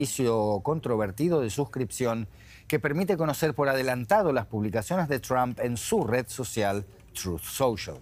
servicio controvertido de suscripción que permite conocer por adelantado las publicaciones de Trump en su red social Truth Social.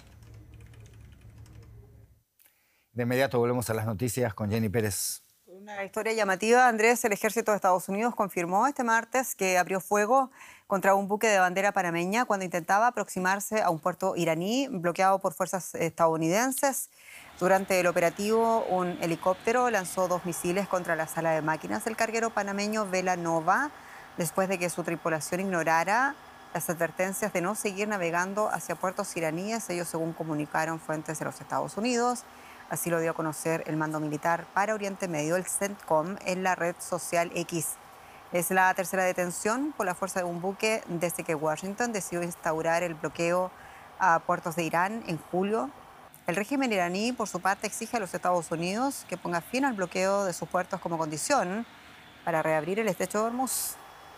De inmediato volvemos a las noticias con Jenny Pérez. Una historia llamativa, Andrés. El ejército de Estados Unidos confirmó este martes que abrió fuego contra un buque de bandera panameña cuando intentaba aproximarse a un puerto iraní bloqueado por fuerzas estadounidenses. Durante el operativo, un helicóptero lanzó 2 misiles contra la sala de máquinas del carguero panameño Vela Nova, después de que su tripulación ignorara las advertencias de no seguir navegando hacia puertos iraníes, ellos según comunicaron fuentes de los Estados Unidos. Así lo dio a conocer el Mando Militar para Oriente Medio, el CENTCOM, en la red social X. Es la tercera detención por la fuerza de un buque desde que Washington decidió instaurar el bloqueo a puertos de Irán en julio. El régimen iraní, por su parte, exige a los Estados Unidos que ponga fin al bloqueo de sus puertos como condición para reabrir el estrecho de Hormuz.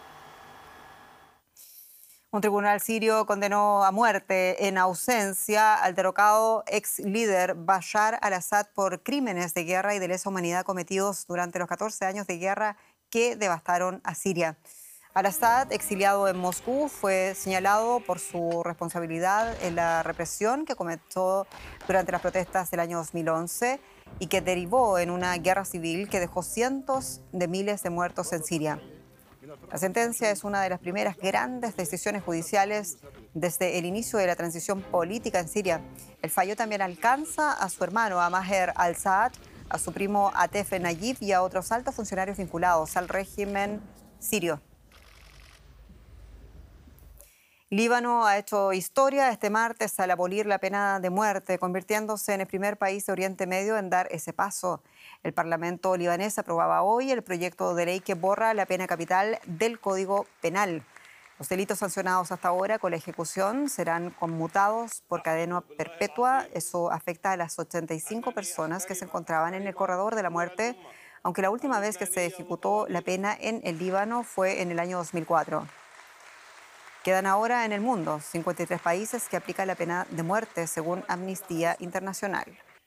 Un tribunal sirio condenó a muerte en ausencia al derrocado ex líder Bashar al-Assad por crímenes de guerra y de lesa humanidad cometidos durante los 14 años de guerra que devastaron a Siria. Al-Assad, exiliado en Moscú, fue señalado por su responsabilidad en la represión que comenzó durante las protestas del año 2011 y que derivó en una guerra civil que dejó cientos de miles de muertos en Siria. La sentencia es una de las primeras grandes decisiones judiciales desde el inicio de la transición política en Siria. El fallo también alcanza a su hermano, a Maher al-Assad, a su primo Atef Nayib y a otros altos funcionarios vinculados al régimen sirio. Líbano ha hecho historia este martes al abolir la pena de muerte, convirtiéndose en el primer país de Oriente Medio en dar ese paso. El Parlamento libanés aprobaba hoy el proyecto de ley que borra la pena capital del Código Penal. Los delitos sancionados hasta ahora con la ejecución serán conmutados por cadena perpetua. Eso afecta a las 85 personas que se encontraban en el corredor de la muerte, aunque la última vez que se ejecutó la pena en el Líbano fue en el año 2004. Quedan ahora en el mundo 53 países que aplican la pena de muerte, según Amnistía Internacional.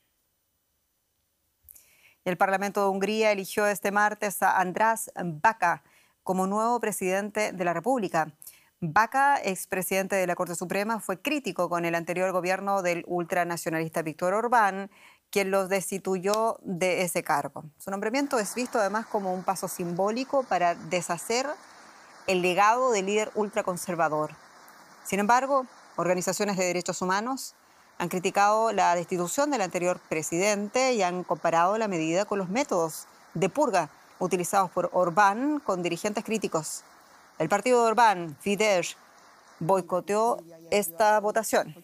El Parlamento de Hungría eligió este martes a András Baka como nuevo presidente de la República. Baka, expresidente de la Corte Suprema, fue crítico con el anterior gobierno del ultranacionalista Viktor Orbán, quien los destituyó de ese cargo. Su nombramiento es visto además como un paso simbólico para deshacer el legado del líder ultraconservador. Sin embargo, organizaciones de derechos humanos han criticado la destitución del anterior presidente y han comparado la medida con los métodos de purga utilizados por Orbán con dirigentes críticos. El partido de Orbán, Fidesz, boicoteó esta votación.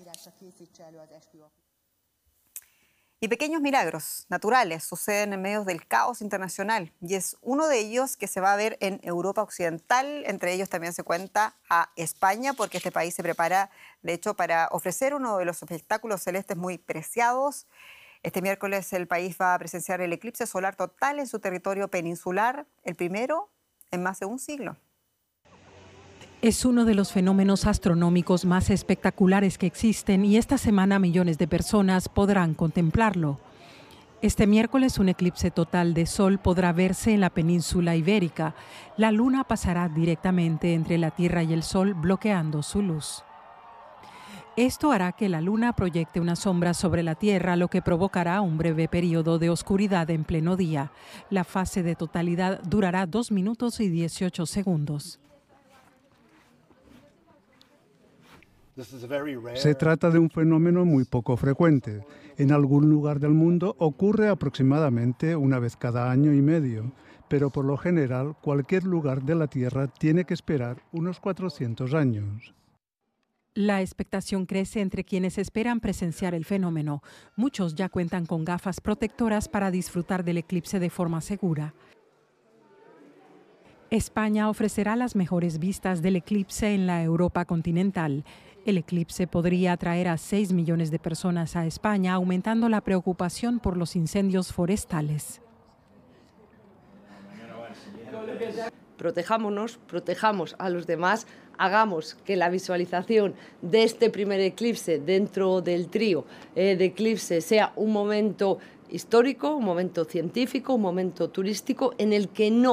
Y pequeños milagros naturales suceden en medio del caos internacional y es uno de ellos que se va a ver en Europa Occidental. Entre ellos también se cuenta a España, porque este país se prepara, de hecho, para ofrecer uno de los espectáculos celestes muy preciados. Este miércoles el país va a presenciar el eclipse solar total en su territorio peninsular, el primero en más de un siglo. Es uno de los fenómenos astronómicos más espectaculares que existen y esta semana millones de personas podrán contemplarlo. Este miércoles un eclipse total de sol podrá verse en la península ibérica. La luna pasará directamente entre la Tierra y el Sol, bloqueando su luz. Esto hará que la luna proyecte una sombra sobre la Tierra, lo que provocará un breve periodo de oscuridad en pleno día. La fase de totalidad durará 2 minutos y 18 segundos. Se trata de un fenómeno muy poco frecuente. En algún lugar del mundo ocurre aproximadamente una vez cada año y medio, pero por lo general cualquier lugar de la Tierra tiene que esperar unos 400 años. La expectación crece entre quienes esperan presenciar el fenómeno. Muchos ya cuentan con gafas protectoras para disfrutar del eclipse de forma segura. España ofrecerá las mejores vistas del eclipse en la Europa continental. El eclipse podría atraer a 6 millones de personas a España, aumentando la preocupación por los incendios forestales. Protejámonos, protejamos a los demás, hagamos que la visualización de este primer eclipse dentro del trío de eclipses sea un momento histórico, un momento científico, un momento turístico en el que no